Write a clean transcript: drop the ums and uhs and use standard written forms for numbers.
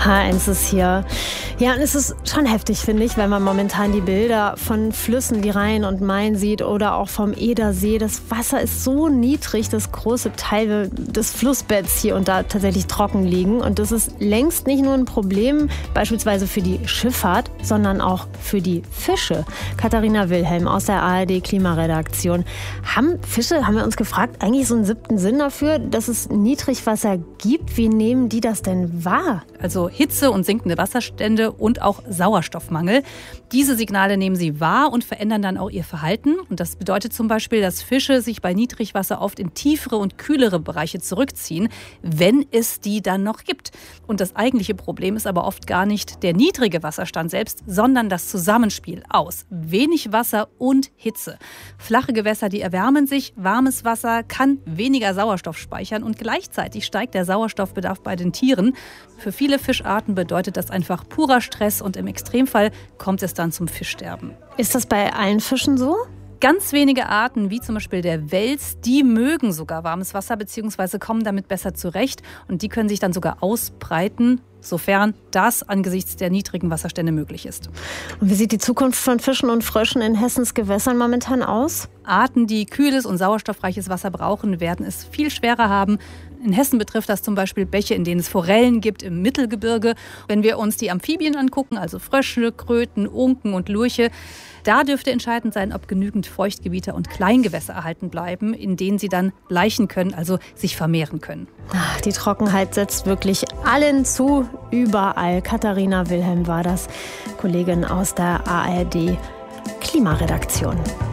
H1 ist hier. Ja, und es ist schon heftig, finde ich, wenn man momentan die Bilder von Flüssen wie Rhein und Main sieht oder auch vom Edersee. Das Wasser ist so niedrig, dass große Teile des Flussbetts hier und da tatsächlich trocken liegen. Und das ist längst nicht nur ein Problem, beispielsweise für die Schifffahrt, sondern auch für die Fische. Katharina Wilhelm aus der ARD-Klimaredaktion. Haben wir uns gefragt, eigentlich so einen 7. Sinn dafür, dass es Niedrigwasser gibt? Wie nehmen die das denn wahr? Also Hitze und sinkende Wasserstände und auch Sauerstoffmangel. Diese Signale nehmen sie wahr und verändern dann auch ihr Verhalten. Und das bedeutet zum Beispiel, dass Fische sich bei Niedrigwasser oft in tiefere und kühlere Bereiche zurückziehen, wenn es die dann noch gibt. Und das eigentliche Problem ist aber oft gar nicht der niedrige Wasserstand selbst, sondern das Zusammenspiel aus wenig Wasser und Hitze. Flache Gewässer, die erwärmen sich, warmes Wasser kann weniger Sauerstoff speichern und gleichzeitig steigt der Sauerstoffbedarf bei den Tieren. Für viele Fischarten bedeutet das einfach purer Stress und im Extremfall kommt es dann zum Fischsterben. Ist das bei allen Fischen so? Ganz wenige Arten, wie zum Beispiel der Wels, die mögen sogar warmes Wasser bzw. kommen damit besser zurecht. Und die können sich dann sogar ausbreiten, sofern das angesichts der niedrigen Wasserstände möglich ist. Und wie sieht die Zukunft von Fischen und Fröschen in Hessens Gewässern momentan aus? Arten, die kühles und sauerstoffreiches Wasser brauchen, werden es viel schwerer haben. In Hessen betrifft das zum Beispiel Bäche, in denen es Forellen gibt im Mittelgebirge. Wenn wir uns die Amphibien angucken, also Frösche, Kröten, Unken und Lurche, da dürfte entscheidend sein, ob genügend Feuchtgebiete und Kleingewässer erhalten bleiben, in denen sie dann laichen können, also sich vermehren können. Die Trockenheit setzt wirklich allen zu, überall. Katharina Wilhelm war das, Kollegin aus der ARD Klimaredaktion.